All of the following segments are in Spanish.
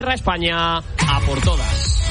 España a por todas.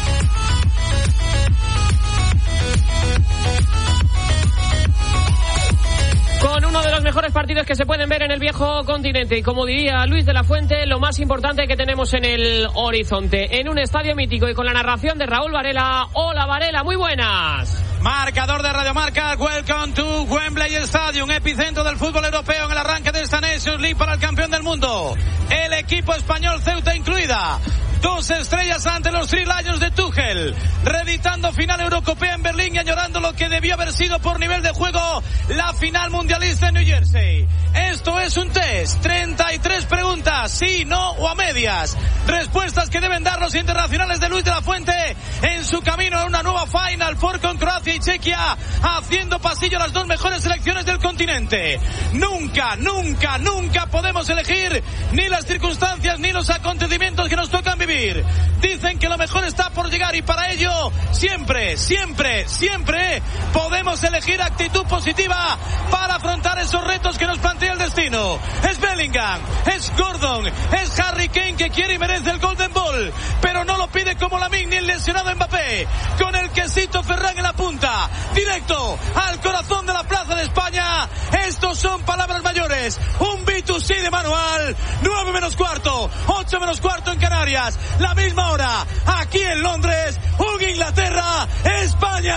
Con uno de los mejores partidos que se pueden ver en el viejo continente y, como diría Luis de la Fuente, lo más importante que tenemos en el horizonte, en un estadio mítico y con la narración de Raúl Varela. Hola Varela, muy buenas. Marcador de Radio Marca, welcome to Wembley Stadium, epicentro del fútbol europeo en el arranque de esta Nations League para el campeón del mundo. El equipo español, Ceuta incluida. 2 estrellas ante los Three Lions de Tuchel, reeditando final europea en Berlín y añorando lo que debió haber sido por nivel de juego la final mundialista en New Jersey. Esto es un test, 33 preguntas, sí, no o a medias. Respuestas que deben dar los internacionales de Luis de la Fuente en su camino a una nueva Final Four con Croacia y Chequia, haciendo pasillo a las 2 mejores selecciones del continente. Nunca podemos elegir ni las circunstancias ni los acontecimientos que nos tocan vivir. Dicen que lo mejor está por llegar y para ello siempre podemos elegir actitud positiva para afrontar esos retos que nos plantea el destino. Es Bellingham, es Gordon, es Harry Kane que quiere y merece el Golden Ball, pero no lo pide como Lamine ni el lesionado Mbappé, con el quesito Ferran en la punta, directo al corazón de la Plaza de España. Estos son palabras mayores, un B2C de manual. 9 menos cuarto, 8 menos cuarto en Canarias, la misma hora aquí en Londres, un Inglaterra-España.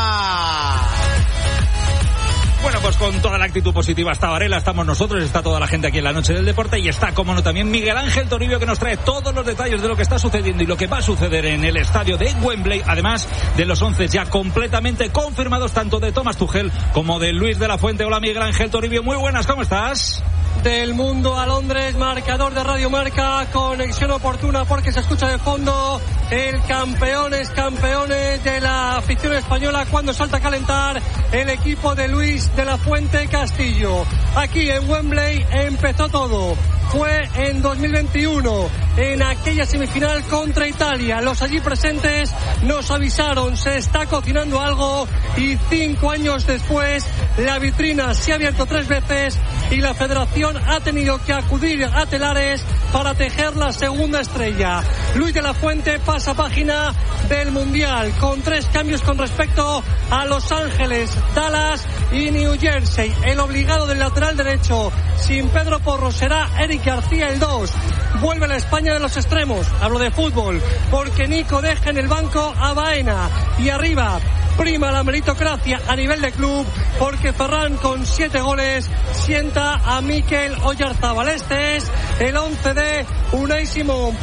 Bueno, pues con toda la actitud positiva está Varela, estamos nosotros, está toda la gente aquí en la Noche del Deporte y está, como no, también Miguel Ángel Toribio, que nos trae todos los detalles de lo que está sucediendo y lo que va a suceder en el estadio de Wembley, además de los 11 ya completamente confirmados tanto de Thomas Tuchel como de Luis de la Fuente. Hola Miguel Ángel Toribio, muy buenas, ¿cómo estás? Del mundo a Londres, marcador de Radio Marca, conexión oportuna porque se escucha de fondo el campeones de la afición española cuando salta a calentar el equipo de Luis de la Fuente Castillo. Aquí en Wembley empezó todo. Fue en 2021, en aquella semifinal contra Italia. Los allí presentes nos avisaron, se está cocinando algo, y 5 años después la vitrina se ha abierto 3 veces y la federación ha tenido que acudir a telares para tejer la segunda estrella. Luis de la Fuente pasa página del Mundial con 3 cambios con respecto a Los Ángeles, Dallas y New Jersey. El obligado del lateral derecho, sin Pedro Porro, será Eric García el 2. Vuelve la España de los extremos, hablo de fútbol, porque Nico deja en el banco a Baena, y arriba prima la meritocracia a nivel de club, porque Ferran con 7 goles sienta a Mikel Oyarzabal. Este es el 11 de Unai Simón,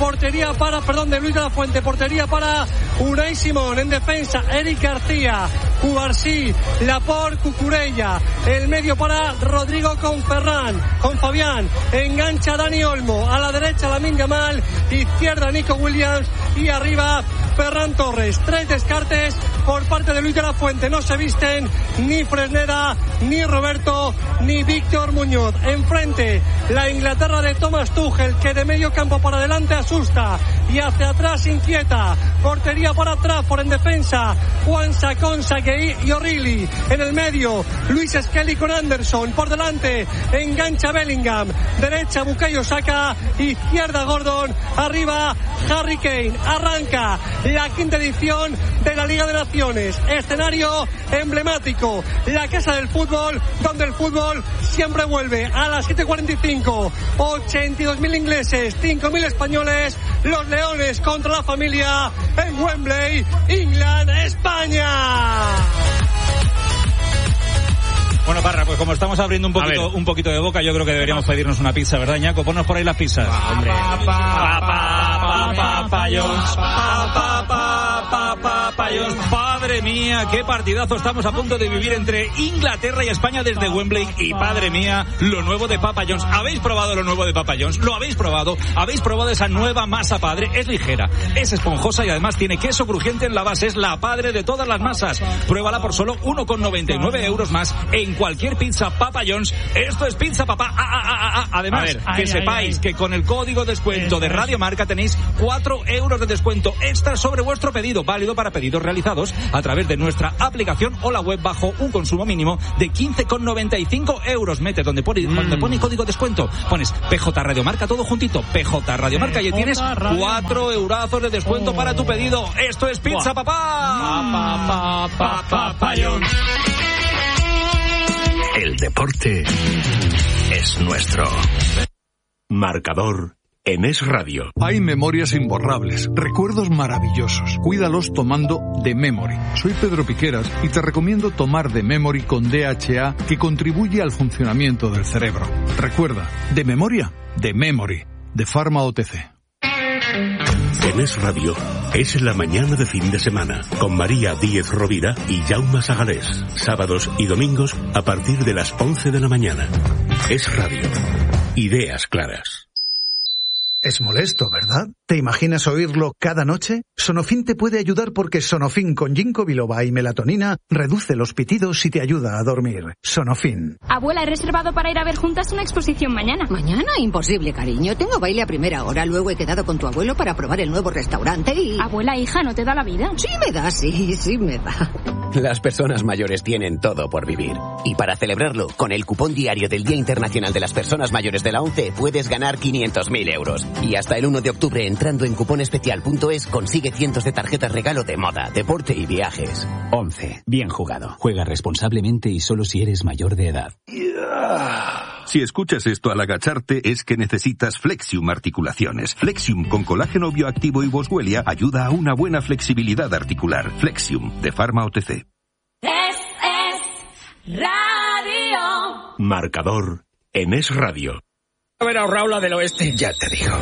de Luis de la Fuente, portería para Unai Simón, en defensa Eric García, Cubarsí, Laporte, Cucurella, el medio para Rodrigo con Fabián, engancha Dani Olmo, a la derecha Lamine Yamal, izquierda Nico Williams y arriba Ferran Torres. 3 descartes por parte de Luis de la Fuente, no se visten ni Fresneda, ni Roberto, ni Víctor Muñoz. Enfrente la Inglaterra de Thomas Tuchel, que de medio campo para adelante asusta y hacia atrás inquieta. Portería para Trafford, en defensa Juan Sacón, Saguei y O'Reilly. En el medio Luis Skelly con Anderson, por delante engancha Bellingham, derecha Bukayo Saka, izquierda Gordon, arriba Harry Kane. Arranca la 5ª edición de la Liga de Naciones, escenario emblemático, la casa del fútbol, donde el fútbol siempre vuelve. A las 7:45, 82.000 ingleses, 5.000 españoles, los Leones contra la familia en Wembley, England, España. Bueno, Parra, pues como estamos abriendo un poquito de boca, yo creo que deberíamos pedirnos una pizza, ¿verdad, Ñaco? Ponnos por ahí las pizzas. Hombre. Padre mía, qué partidazo estamos a punto de vivir entre Inglaterra y España desde Wembley. Y padre mía, lo nuevo de Papa John's. ¿Habéis probado lo nuevo de Papa John's? ¿Lo habéis probado? ¿Habéis probado esa nueva masa padre? Es ligera, es esponjosa y además tiene queso crujiente en la base. Es la padre de todas las masas. Pruébala por solo 1,99 € más en cualquier pizza Papa John's. Esto es Pizza Papá. Además, que sepáis que con el código descuento de Radio Marca tenéis 4 € de descuento extra sobre vuestro pedido, válido para pedidos realizados a través de nuestra aplicación o la web bajo un consumo mínimo de 15,95 euros. Mete donde pone código descuento, pones PJ Radio Marca, todo juntito, PJ Radio Marca, y tienes 4 eurazos de descuento para tu pedido. Esto es Pizza Papá. Papayón. El deporte es nuestro. Marcador en Es Radio. Hay memorias imborrables, recuerdos maravillosos. Cuídalos tomando The Memory. Soy Pedro Piqueras y te recomiendo tomar The Memory con DHA, que contribuye al funcionamiento del cerebro. Recuerda, de memoria, The Memory, de Pharma OTC. En Es Radio es la mañana de fin de semana con María Díez Rovira y Jaume Sagalés. Sábados y domingos a partir de las 11 de la mañana. Es Radio. Ideas claras. Es molesto, ¿verdad? ¿Te imaginas oírlo cada noche? Sonofin te puede ayudar porque Sonofin con ginkgo biloba y melatonina reduce los pitidos y te ayuda a dormir. Sonofin. Abuela, he reservado para ir a ver juntas una exposición mañana. ¿Mañana? Imposible, cariño. Tengo baile a primera hora. Luego he quedado con tu abuelo para probar el nuevo restaurante y... Abuela, hija, ¿no te da la vida? Sí me da, sí me da. Las personas mayores tienen todo por vivir. Y para celebrarlo, con el cupón diario del Día Internacional de las Personas Mayores de la ONCE, puedes ganar 500.000 euros. Y hasta el 1 de octubre, entrando en cuponespecial.es, consigue cientos de tarjetas regalo de moda, deporte y viajes. ONCE. Bien jugado. Juega responsablemente y solo si eres mayor de edad. Si escuchas esto al agacharte, es que necesitas Flexium Articulaciones. Flexium con colágeno bioactivo y boswellia ayuda a una buena flexibilidad articular. Flexium, de Pharma OTC. Es Radio. Marcador en Es Radio. A ver, ahorrado la del oeste. Ya te digo.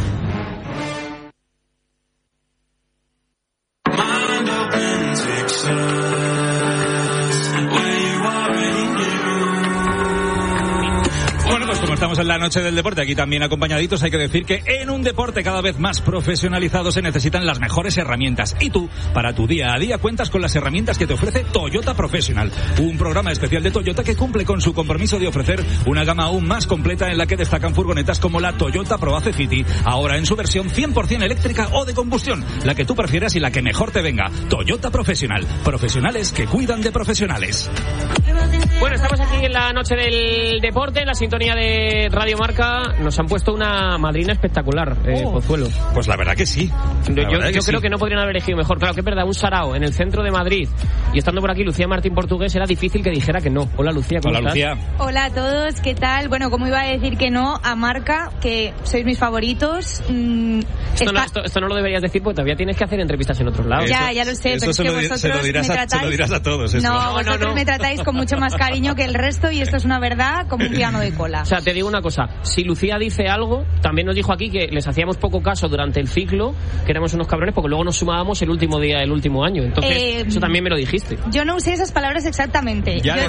Bueno, pues como estamos en la noche del deporte, aquí también acompañaditos, hay que decir que en un deporte cada vez más profesionalizado se necesitan las mejores herramientas. Y tú, para tu día a día, cuentas con las herramientas que te ofrece Toyota Professional, un programa especial de Toyota que cumple con su compromiso de ofrecer una gama aún más completa en la que destacan furgonetas como la Toyota ProAce City, ahora en su versión 100% eléctrica o de combustión, la que tú prefieras y la que mejor te venga. Toyota Professional, profesionales que cuidan de profesionales. Bueno, estamos aquí en la noche del deporte, en la sintonía de Radio Marca. Nos han puesto una madrina espectacular, Pozuelo. Pues la verdad que sí. Yo creo que no podrían haber elegido mejor. Claro que es verdad, un sarao en el centro de Madrid. Y estando por aquí Lucía Martín Portugués, era difícil que dijera que no. Hola, Lucía, ¿cómo estás? Lucía. Hola a todos, ¿qué tal? Bueno, ¿cómo iba a decir que no a Marca, que sois mis favoritos? Esto no lo deberías decir porque todavía tienes que hacer entrevistas en otros lados. Ya lo sé, pero es que vosotros se lo dirás a todos. Eso. No, vosotros me tratáis con mucho más cariño que el resto y esto es una verdad como un piano de cola. O sea, te digo una cosa, si Lucía dice algo, también nos dijo aquí que les hacíamos poco caso durante el ciclo, que éramos unos cabrones porque luego nos sumábamos el último día del último año. Entonces, eso también me lo dijiste. Yo no usé esas palabras exactamente. Ya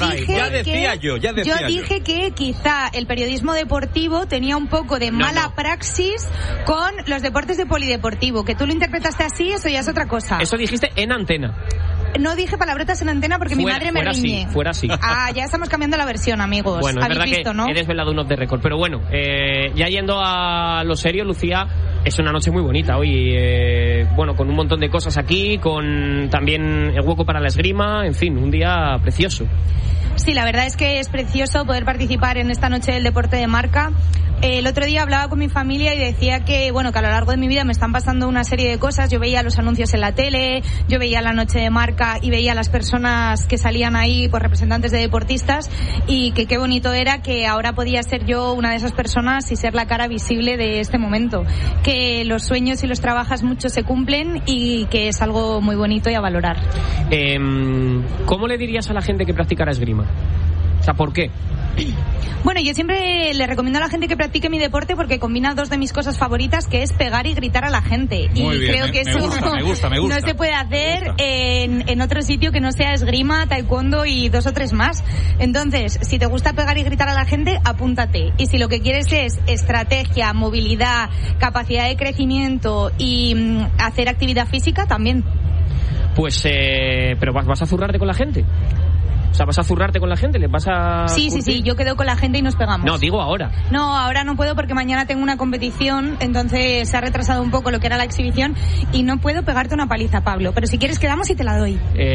dije que quizá el periodismo deportivo tenía un poco de mala praxis con los deportes de polideportivo. Que tú lo interpretaste así, eso ya es otra cosa. Eso dijiste en antena. No dije palabrotas en antena porque mi madre me riñe. Fuera así. Ya estamos cambiando la versión, amigos. Bueno, es verdad visto, que ¿no? eres velado un off the record. Pero bueno, ya yendo a lo serio, Lucía, es una noche muy bonita hoy. Bueno, con un montón de cosas aquí, con también el hueco para la esgrima, en fin, un día precioso. Sí, la verdad es que es precioso poder participar en esta noche del deporte de Marca. El otro día hablaba con mi familia y decía que, bueno, que a lo largo de mi vida me están pasando una serie de cosas. Yo veía los anuncios en la tele, yo veía la noche de Marca y veía a las personas que salían ahí, pues representantes de deportistas, y que qué bonito era que ahora podía ser yo una de esas personas y ser la cara visible de este momento. Que los sueños, si los trabajas mucho, se cumplen y que es algo muy bonito y a valorar. ¿Cómo le dirías a la gente que practicara esgrima? O sea, ¿por qué? Bueno, yo siempre le recomiendo a la gente que practique mi deporte porque combina dos de mis cosas favoritas, que es pegar y gritar a la gente. Muy y bien, creo que eso me gusta. no se puede hacer en otro sitio que no sea esgrima, taekwondo y 2 o 3 más. Entonces, si te gusta pegar y gritar a la gente, apúntate. Y si lo que quieres es estrategia, movilidad, capacidad de crecimiento y hacer actividad física, también. Pues, pero ¿vas a zurrarte con la gente? O sea, ¿vas a zurrarte con la gente? ¿Les vas a...? Sí, yo quedo con la gente y nos pegamos. No, digo ahora. No, ahora no puedo porque mañana tengo una competición, entonces se ha retrasado un poco lo que era la exhibición y no puedo pegarte una paliza, Pablo. Pero si quieres quedamos y te la doy.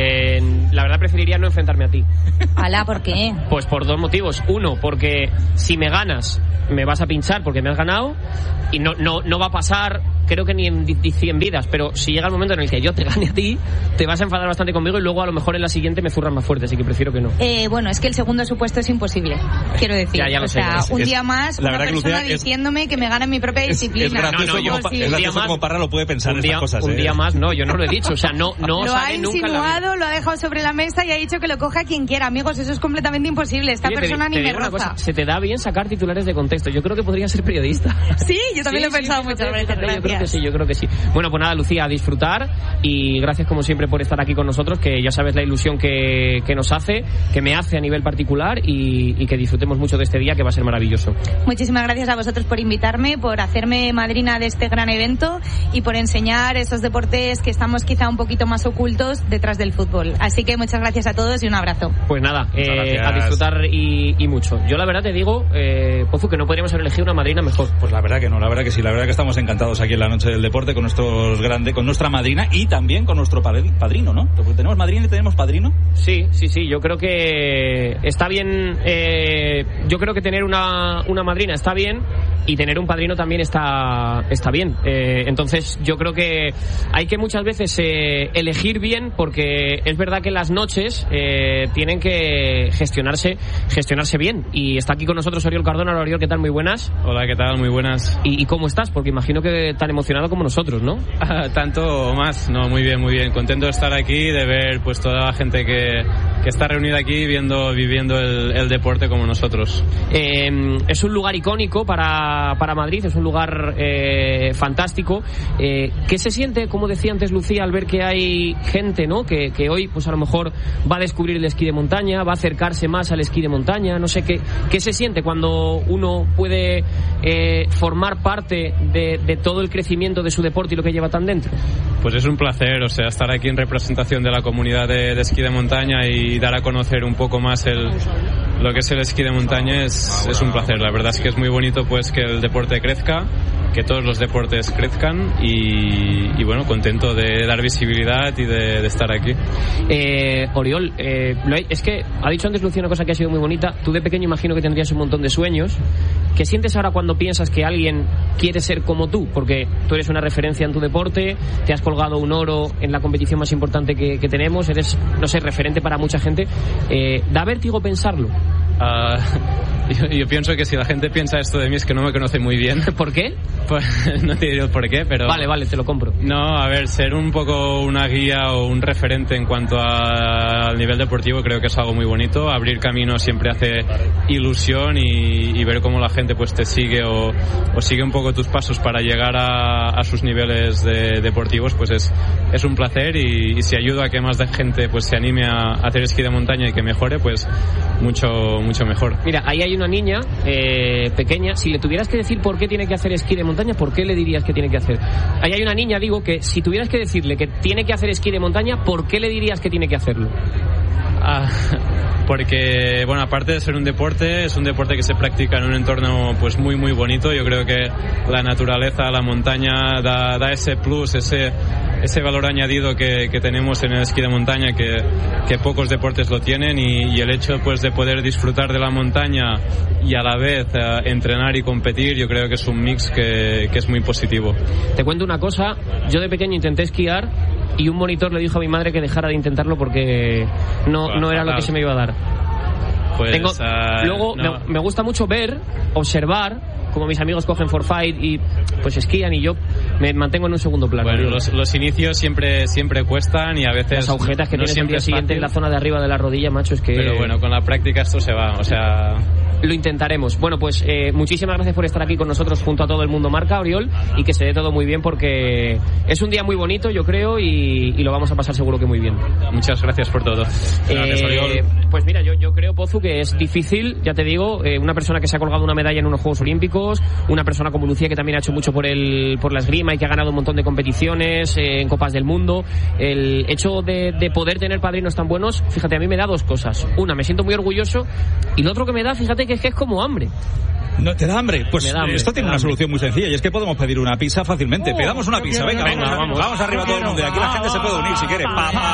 La verdad preferiría no enfrentarme a ti. Alá, ¿por qué? Pues por 2 motivos. Uno, porque si me ganas, me vas a pinchar porque me has ganado y no va a pasar, creo que ni en 100 vidas, pero si llega el momento en el que yo te gane a ti, te vas a enfadar bastante conmigo y luego a lo mejor en la siguiente me zurras más fuerte, así que prefiero que no. Bueno, es que el segundo supuesto es imposible, quiero decir. Ya lo sé. Un día más, la una verdad persona que diciéndome que me gana en mi propia disciplina. Es gracioso, es gracioso como Parra lo puede pensar en estas cosas. Un día más, no, yo no lo he dicho, o sea, no lo sale ha nunca insinuado, lo ha dejado sobre la mesa y ha dicho que lo coja quien quiera. Amigos, eso es completamente imposible. Esta persona ni me roza. Se te da bien sacar titulares de contexto. Yo creo que podría ser periodista. Sí, yo también lo he pensado muchas veces. Yo creo que sí. Bueno, pues nada, Lucía, a disfrutar y gracias como siempre por estar aquí con nosotros, que ya sabes la ilusión que nos hace, que me hace a nivel particular y que disfrutemos mucho de este día que va a ser maravilloso. Muchísimas gracias a vosotros por invitarme, por hacerme madrina de este gran evento y por enseñar esos deportes que estamos quizá un poquito más ocultos detrás del fútbol. Así que muchas gracias a todos y un abrazo. Pues nada, a disfrutar y mucho. Yo la verdad te digo, Pozu, que no podríamos haber elegido una madrina mejor. Pues la verdad que no, la verdad que sí, la verdad que estamos encantados aquí en la Noche del Deporte con con nuestra madrina y también con nuestro padrino, ¿no? Porque tenemos madrina y tenemos padrino. Sí, yo creo que está bien, yo creo que tener una madrina está bien y tener un padrino también está bien. Entonces yo creo que hay que muchas veces elegir bien, porque es verdad que las noches tienen que gestionarse bien, y está aquí con nosotros Oriol Cardona. Oriol, ¿qué tal? Muy buenas. Hola, ¿qué tal? Muy buenas. ¿Y cómo estás? Porque imagino que tan emocionado como nosotros, ¿no? Tanto o más. No, muy bien. Contento de estar aquí, de ver pues toda la gente que está reunida aquí viviendo el deporte como nosotros. Es un lugar icónico para Madrid, es un lugar fantástico. ¿Qué se siente, como decía antes Lucía, al ver que hay gente, ¿no? que hoy pues a lo mejor va a descubrir el esquí de montaña, va a acercarse más al esquí de montaña? No sé, ¿qué se siente cuando uno puede formar parte de todo el crecimiento de su deporte y lo que lleva tan dentro? Pues es un placer, o sea, estar aquí en representación de la comunidad de esquí de montaña y dar a conocer un poco más lo que es el esquí de montaña es un placer. La verdad es que es muy bonito pues que el deporte crezca, que todos los deportes crezcan y bueno, contento de dar visibilidad y de estar aquí. Oriol, es que ha dicho antes Lucía una cosa que ha sido muy bonita. Tú de pequeño imagino que tendrías un montón de sueños. ¿Qué sientes ahora cuando piensas que alguien quiere ser como tú? Porque tú eres una referencia en tu deporte, te has colgado un oro en la competición más importante que tenemos, eres, no sé, referente para mucha gente. ¿Da vértigo pensarlo? Yo pienso que si la gente piensa esto de mí es que no me conoce muy bien. ¿Por qué? Pues no te diré el por qué, pero... Vale, te lo compro. No, a ver, ser un poco una guía o un referente en cuanto al nivel deportivo creo que es algo muy bonito. Abrir camino siempre hace ilusión y ver cómo la gente pues te sigue o sigue un poco tus pasos para llegar a sus niveles deportivos, pues es un placer y si ayudo a que más gente pues se anime a hacer esquí de montaña y que mejore, pues mucho mejor. Mira, ahí hay una niña pequeña. Si le tuvieras que decir por qué tiene que hacer esquí de montaña, ¿por qué le dirías que tiene que hacer? Ahí hay una niña, digo, que si tuvieras que decirle que tiene que hacer esquí de montaña, ¿por qué le dirías que tiene que hacerlo? Porque, bueno, aparte de ser un deporte, es un deporte que se practica en un entorno pues muy bonito. Yo creo que la naturaleza, la montaña da ese plus, ese valor añadido que tenemos en el esquí de montaña que pocos deportes lo tienen y el hecho pues de poder disfrutar de la montaña y a la vez entrenar y competir, yo creo que es un mix que es muy positivo. Te cuento una cosa, yo de pequeño intenté esquiar y un monitor le dijo a mi madre que dejara de intentarlo porque no era lo que se me iba a dar. Pues, luego no. me gusta mucho ver, observar como mis amigos cogen forfait y pues esquían y yo me mantengo en un segundo plano. Bueno, los inicios siempre cuestan y a veces las agujetas que tienes el día siguiente en la zona de arriba de la rodilla, macho, es que... Pero bueno, con la práctica esto se va, o sea... lo intentaremos. Bueno, pues muchísimas gracias por estar aquí con nosotros junto a todo el mundo Marca, Oriol, y que se dé todo muy bien porque es un día muy bonito, yo creo, y lo vamos a pasar seguro que muy bien. Muchas gracias por todo. Pues mira, yo creo, Pozu, que es difícil, ya te digo, una persona que se ha colgado una medalla en unos Juegos Olímpicos, una persona como Lucía que también ha hecho mucho por la esgrima y que ha ganado un montón de competiciones en Copas del Mundo. El hecho de poder tener padrinos tan buenos, fíjate, a mí me da dos cosas. Una, me siento muy orgulloso, y lo otro que me da, fíjate, que es como hambre. ¿No te da hambre? Pues da hambre, esto tiene una solución muy sencilla, y es que podemos pedir una pizza fácilmente. Pedamos una pizza, venga, vamos arriba todo el mundo, y aquí la gente se puede unir si quiere.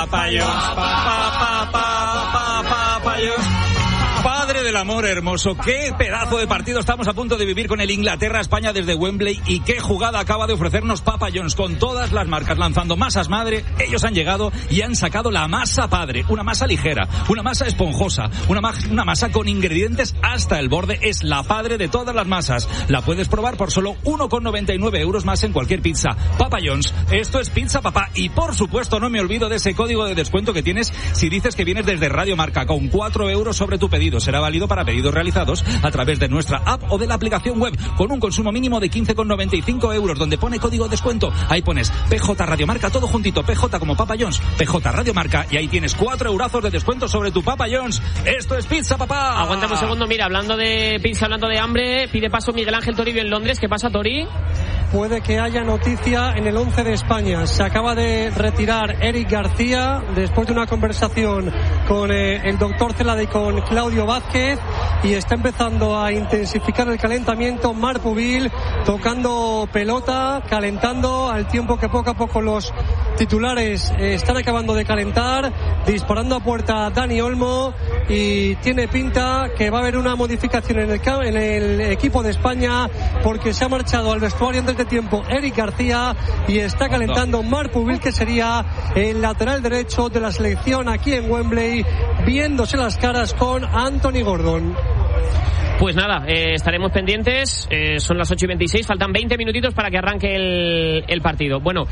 Padre del amor hermoso, qué pedazo de partido estamos a punto de vivir con el Inglaterra-España desde Wembley, y qué jugada acaba de ofrecernos Papa John's con todas las marcas lanzando masas madre. Ellos han llegado y han sacado la masa padre, una masa ligera, una masa esponjosa, una masa con ingredientes hasta el borde. Es la padre de todas las masas. La puedes probar por solo 1,99 euros más en cualquier pizza. Papa John's, esto es Pizza Papá, y por supuesto no me olvido de ese código de descuento que tienes si dices que vienes desde Radio Marca, con 4 euros sobre tu pedido. Será válido para pedidos realizados a través de nuestra app o de la aplicación web, con un consumo mínimo de 15,95 euros, donde pone código de descuento. Ahí pones PJ Radio Marca, todo juntito, PJ como Papa John's, PJ Radio Marca, y ahí tienes 4 eurazos de descuento sobre tu Papa John's. Esto es Pizza Papá. Aguántame un segundo, mira, hablando de pizza, hablando de hambre, pide paso Miguel Ángel Toribio en Londres. ¿Qué pasa, Tori? Puede que haya noticia en el 11 de España. Se acaba de retirar Eric García después de una conversación con el doctor Celada y con Claudio Vázquez, y está empezando a intensificar el calentamiento Marc Pubil, tocando pelota, calentando, al tiempo que poco a poco los titulares están acabando de calentar, disparando a puerta Dani Olmo, y tiene pinta que va a haber una modificación en el equipo de España, porque se ha marchado al vestuario antes de tiempo Eric García y está calentando Marc Pubil, que sería el lateral derecho de la selección aquí en Wembley, viéndose las caras con Anthony Gordon. Pues nada, estaremos pendientes. Son las 8:26, faltan 20 minutitos para que arranque el partido. Bueno,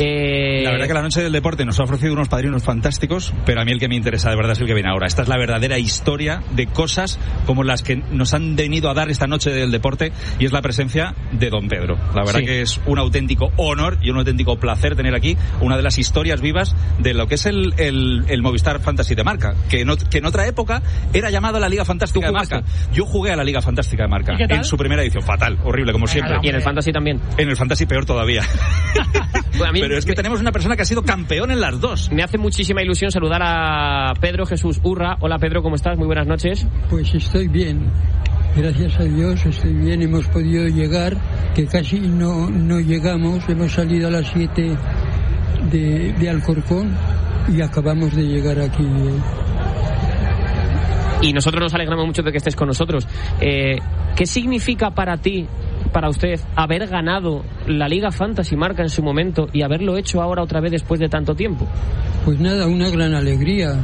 la verdad que la noche del deporte nos ha ofrecido unos padrinos fantásticos, pero a mí el que me interesa de verdad es el que viene ahora. Esta es la verdadera historia de cosas como las que nos han venido a dar esta noche del deporte, y es la presencia de don Pedro. La verdad que es un auténtico honor y un auténtico placer tener aquí una de las historias vivas de lo que es el Movistar Fantasy de Marca, que en otra época era llamado la Liga Fantástica de Marca. Yo jugué a la Liga Fantástica de Marca en su primera edición, fatal, horrible como siempre. Y en el Fantasy también. En el Fantasy peor todavía. Pero es que tenemos una persona que ha sido campeón en las dos. Me hace muchísima ilusión saludar a Pedro Jesús Urra. Hola Pedro, ¿cómo estás? Muy buenas noches. Pues estoy bien, gracias a Dios estoy bien. Hemos podido llegar, que casi no llegamos. Hemos salido a las 7 de Alcorcón y acabamos de llegar aquí. Y nosotros nos alegramos mucho de que estés con nosotros. ¿Qué significa para ti, para usted, haber ganado la Liga Fantasy Marca en su momento y haberlo hecho ahora otra vez después de tanto tiempo? Pues nada, una gran alegría.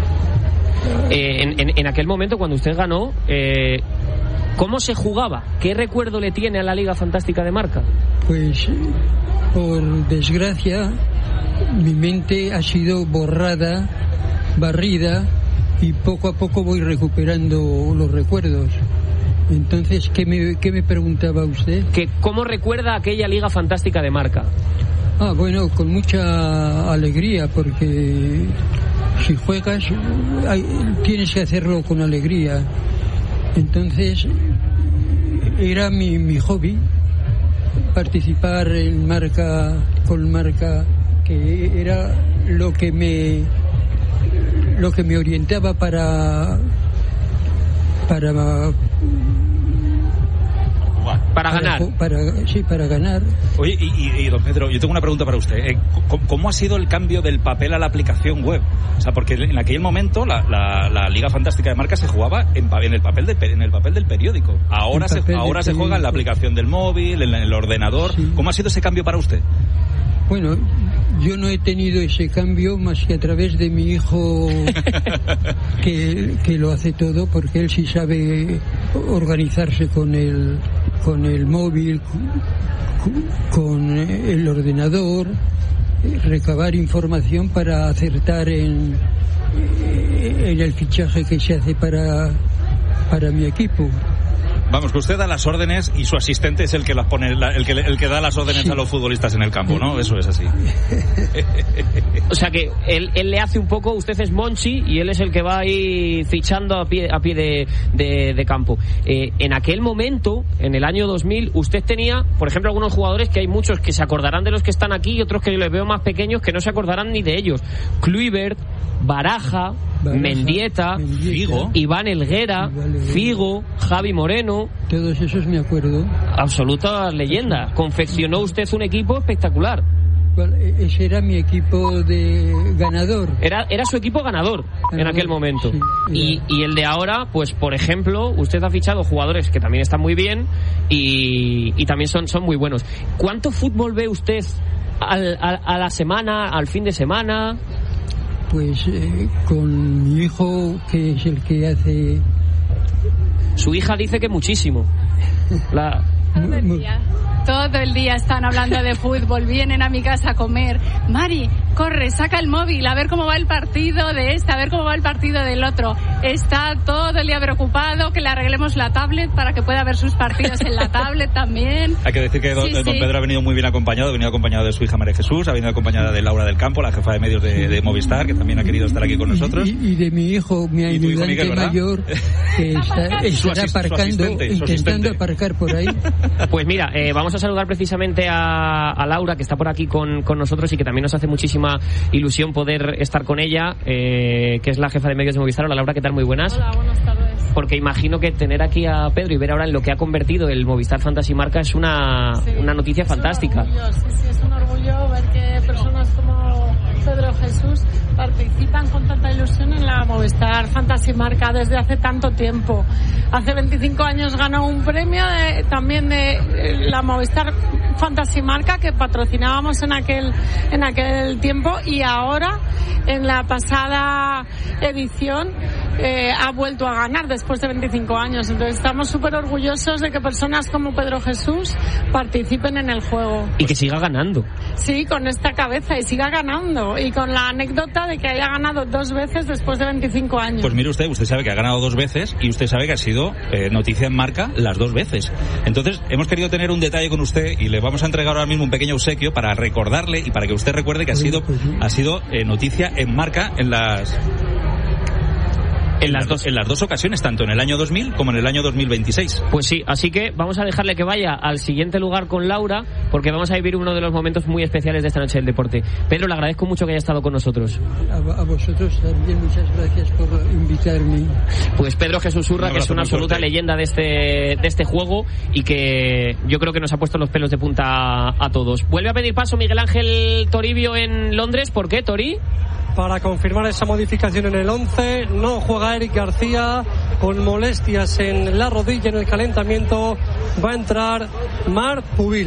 En aquel momento, cuando usted ganó, ¿cómo se jugaba? ¿Qué recuerdo le tiene a la Liga Fantástica de Marca? Pues, por desgracia, mi mente ha sido borrada, barrida, y poco a poco voy recuperando los recuerdos. Entonces, ¿qué me preguntaba usted? ¿Cómo recuerda aquella Liga Fantástica de Marca? Bueno, con mucha alegría, porque si juegas tienes que hacerlo con alegría. Entonces, era mi hobby, participar en Marca, con Marca, que era lo que me orientaba para ganar. Para ganar. Oye, y don Pedro, yo tengo una pregunta para usted. ¿Cómo ha sido el cambio del papel a la aplicación web? O sea, porque en aquel momento la Liga Fantástica de Marca se jugaba en el papel del periódico. Ahora se juega en la aplicación del móvil, en el ordenador. Sí. ¿Cómo ha sido ese cambio para usted? Bueno, yo no he tenido ese cambio más que a través de mi hijo que lo hace todo, porque él sí sabe organizarse con el móvil, con el ordenador, recabar información para acertar en el fichaje que se hace para para mi equipo. Vamos, que usted da las órdenes y su asistente es el que las pone, el que da las órdenes a los futbolistas en el campo, ¿no? Eso es así. O sea que él le hace un poco, usted es Monchi y él es el que va ahí fichando a pie de campo. En aquel momento, en el año 2000, usted tenía, por ejemplo, algunos jugadores que hay muchos que se acordarán de los que están aquí y otros que les veo más pequeños que no se acordarán ni de ellos. Kluivert, Baraja, Mendieta, Figo, Iván Helguera, Figo, Javi Moreno. Todos esos me acuerdo. Absoluta leyenda. Confeccionó usted un equipo espectacular. Bueno, ese era mi equipo de ganador. Era su equipo ganador en aquel momento. Sí, y el de ahora, pues por ejemplo, usted ha fichado jugadores que también están muy bien y también son muy buenos. ¿Cuánto fútbol ve usted a la semana, al fin de semana? Pues con mi hijo, que es el que hace... Su hija dice que muchísimo. Todo el día están hablando de fútbol, vienen a mi casa a comer. Mari, corre, saca el móvil, a ver cómo va el partido de a ver cómo va el partido del otro. Está todo el día preocupado que le arreglemos la tablet para que pueda ver sus partidos en la tablet también. Hay que decir que don Pedro ha venido muy bien acompañado, ha venido acompañado de su hija María Jesús, ha venido acompañada de Laura del Campo, la jefa de medios de Movistar, que también ha querido estar aquí con nosotros. Y de mi hijo, mi ayudante Miguel, mayor, que estará aparcando, intentando aparcar por ahí. Pues mira, vamos a saludar precisamente a Laura, que está por aquí con nosotros y que también nos hace muchísima ilusión poder estar con ella, que es la jefa de medios de Movistar. Hola Laura, ¿qué tal? Muy buenas. Hola, buenas tardes. Porque imagino que tener aquí a Pedro y ver ahora en lo que ha convertido el Movistar Fantasy Marca es una noticia fantástica. Sí, es un orgullo ver que personas como Pedro Jesús participan con tanta ilusión en la Movistar Fantasy Marca desde hace tanto tiempo. Hace 25 años ganó un premio también de la Movistar Fantasy Marca que patrocinábamos en aquel tiempo, y ahora en la pasada edición ha vuelto a ganar después de 25 años. Entonces estamos súper orgullosos de que personas como Pedro Jesús participen en el juego. Y que siga ganando. Sí, con esta cabeza, y siga ganando, y con la anécdota de que haya ganado 2 veces después de 25 años. Pues mire usted sabe que ha ganado 2 veces y usted sabe que ha sido noticia en Marca las 2 veces. Entonces hemos querido tener un detalle con usted y le vamos a entregar ahora mismo un pequeño obsequio para recordarle y para que usted recuerde que ha sido noticia en Marca en las dos ocasiones, tanto en el año 2000 como en el año 2026. Pues sí, así que vamos a dejarle que vaya al siguiente lugar con Laura, porque vamos a vivir uno de los momentos muy especiales de esta noche del deporte. Pedro, le agradezco mucho que haya estado con nosotros. A vosotros también, muchas gracias por invitarme. Pues Pedro Jesús Urra, que es una absoluta leyenda de este juego y que yo creo que nos ha puesto los pelos de punta a todos. Vuelve a pedir paso Miguel Ángel Toribio en Londres. ¿Por qué, Tori? Para confirmar esa modificación en el 11, no juega Eric García con molestias en la rodilla en el calentamiento. Va a entrar Marc Pubil.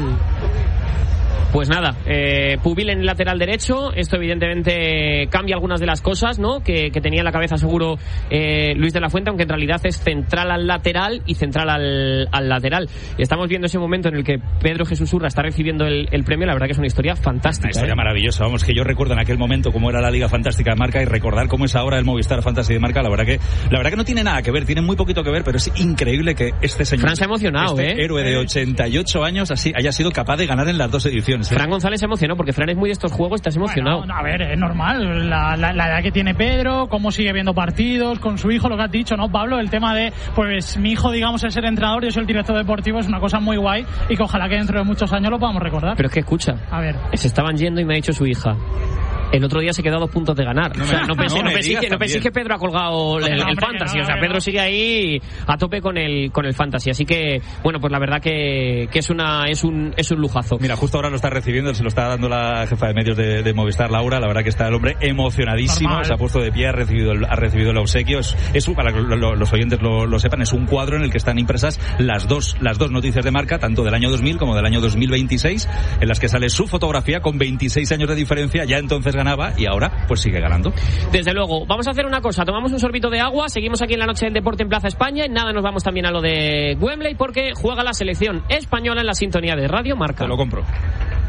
Pues nada, Pubil en el lateral derecho. Esto evidentemente cambia algunas de las cosas, ¿no?, que tenía en la cabeza seguro Luis de la Fuente, aunque en realidad es central al lateral y central al lateral. Estamos viendo ese momento en el que Pedro Jesús Urra está recibiendo el premio. La verdad que es una historia fantástica. Una historia maravillosa. Vamos, que yo recuerdo en aquel momento cómo era la Liga Fantástica de Marca y recordar cómo es ahora el Movistar Fantasy de Marca. La verdad que no tiene nada que ver, tiene muy poquito que ver, pero es increíble que este señor, Fran se ha emocionado, héroe de 88 años así haya sido capaz de ganar en las 2 ediciones. Fran González se emocionó porque Fran es muy de estos juegos, estás emocionado. Bueno, a ver, es normal, la edad que tiene Pedro, cómo sigue viendo partidos con su hijo, lo que has dicho, ¿no, Pablo? El tema de, pues mi hijo, digamos, es ser entrenador, yo soy el director deportivo, es una cosa muy guay y que ojalá que dentro de muchos años lo podamos recordar. Pero es que escucha, a ver, se estaban yendo y me ha dicho su hija: el otro día se quedó a 2 puntos de ganar. No penséis que Pedro ha colgado el fantasy. O sea, Pedro sigue ahí a tope con el fantasy. Así que, bueno, pues la verdad que es un lujazo. Mira, justo ahora lo está recibiendo, se lo está dando la jefa de medios de Movistar, Laura. La verdad que está el hombre emocionadísimo. Normal. Se ha puesto de pie, ha recibido el obsequio. Es para que los oyentes lo sepan, es un cuadro en el que están impresas las dos noticias de Marca, tanto del año 2000 como del año 2026, en las que sale su fotografía con 26 años de diferencia. Ya entonces ganaba y ahora pues sigue ganando. Desde luego. Vamos a hacer una cosa, tomamos un sorbito de agua, seguimos aquí en la noche del deporte en Plaza España y nada, nos vamos también a lo de Wembley porque juega la selección española en la sintonía de Radio Marca. Te lo compro.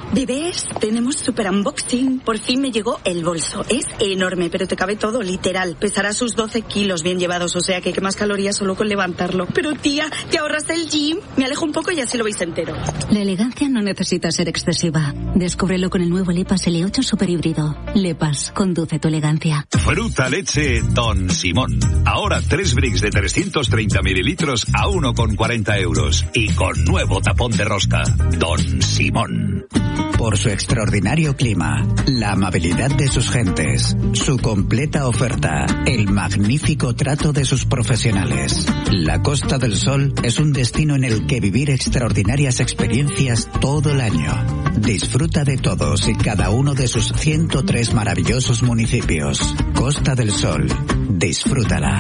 Bebés, tenemos super unboxing. Por fin me llegó el bolso. Es enorme, pero te cabe todo, literal. Pesará sus 12 kilos bien llevados, o sea que quemas calorías solo con levantarlo. Pero tía, ¿te ahorras el gym? Me alejo un poco y así lo veis entero. La elegancia no necesita ser excesiva. Descúbrelo con el nuevo Lepas L8 Super Híbrido. Lepas, conduce tu elegancia. Fruta leche Don Simón. Ahora 3 bricks de 330 mililitros a 1,40 euros. Y con nuevo tapón de rosca. Don Simón. Por su extraordinario clima, la amabilidad de sus gentes, su completa oferta, el magnífico trato de sus profesionales. La Costa del Sol es un destino en el que vivir extraordinarias experiencias todo el año. Disfruta de todos y cada uno de sus 103 maravillosos municipios. Costa del Sol, disfrútala.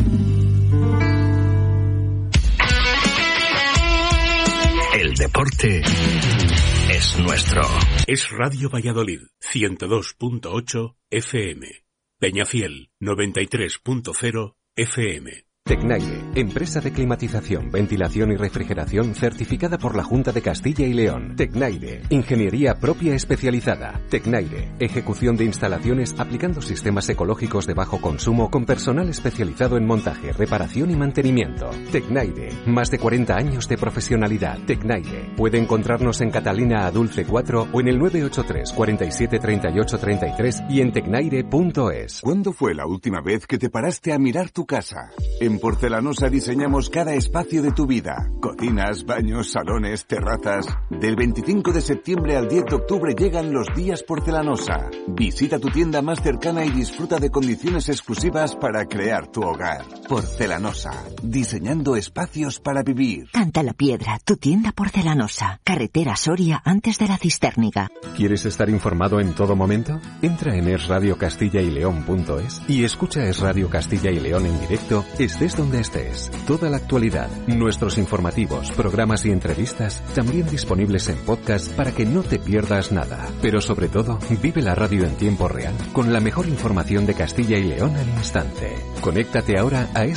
El deporte es nuestro. Es Radio Valladolid, 102.8 FM. Peñafiel, 93.0 FM. Tecnaire, empresa de climatización, ventilación y refrigeración certificada por la Junta de Castilla y León. Tecnaire, ingeniería propia especializada. Tecnaire, ejecución de instalaciones aplicando sistemas ecológicos de bajo consumo con personal especializado en montaje, reparación y mantenimiento. Tecnaire, más de 40 años de profesionalidad. Tecnaire, puede encontrarnos en Catalina Adulce 4 o en el 983 47 38 33 y en tecnaire.es. ¿Cuándo fue la última vez que te paraste a mirar tu casa? En Porcelanosa diseñamos cada espacio de tu vida. Cocinas, baños, salones, terrazas. Del 25 de septiembre al 10 de octubre llegan los días Porcelanosa. Visita tu tienda más cercana y disfruta de condiciones exclusivas para crear tu hogar. Porcelanosa, diseñando espacios para vivir. Canta la Piedra, tu tienda Porcelanosa. Carretera Soria antes de la Cisterniga. ¿Quieres estar informado en todo momento? Entra en esradiocastillaYleón.es y escucha Es Radio Castilla y León en directo, estés donde estés. Toda la actualidad, nuestros informativos, programas y entrevistas también disponibles en podcast para que no te pierdas nada. Pero sobre todo, vive la radio en tiempo real con la mejor información de Castilla y León al instante. Conéctate ahora a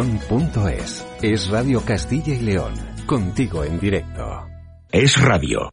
esradiocastillaYleón.es. Es Radio Castilla y León, contigo en directo. Es Radio.